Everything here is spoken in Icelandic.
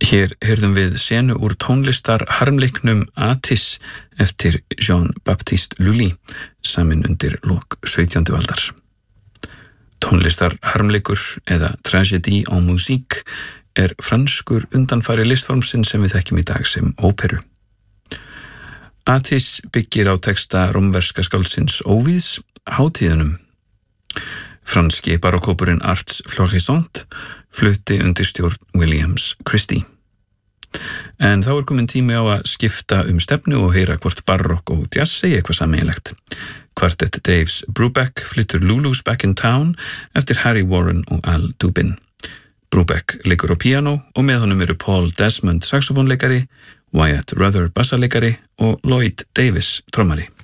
Hér heyrðum við senu úr tónlistar harmleiknum Atis eftir Jean-Baptiste Lully, samin undir lok 17. aldar. Tónlistar harmleikur eða tragédie en musique franskur undanfari listformsins sem við þekkjum í dag sem óperu. Atis byggir á texta rómverska skáldsins Óvíðs, Hátíðunum. Franski barokkópurinn Arts Florissant flutti undir stjórn Williams Christie. En þá komin tími á að skipta stefnu og heyra hvort barokk og jazz segi eitthvað sameiginlegt. Kvartett Daves Brubeck flyttur Lulu's Back in Town eftir Harry Warren og Al Dubin. Brubeck leikur á píanó og með honum Paul Desmond saxofónleikari, Wyatt Ruther bassaleikari og Lloyd Davis trommari.